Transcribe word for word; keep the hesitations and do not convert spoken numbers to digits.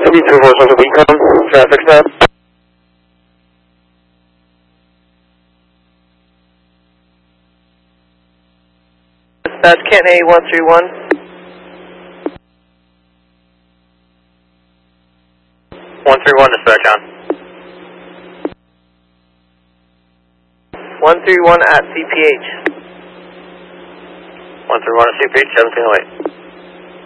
two four seven Beacon, traffic stop. That's Kent A one three one. one three one, dispatch on. one three one at C P H. one three one at C P H, seventeen oh eight.